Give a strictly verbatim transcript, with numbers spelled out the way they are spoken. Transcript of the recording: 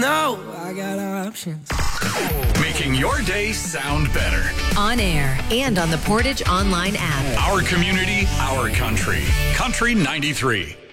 know I got options. Making your day sound better. On air and on the Portage Online app. Our community, our country. Country ninety-three.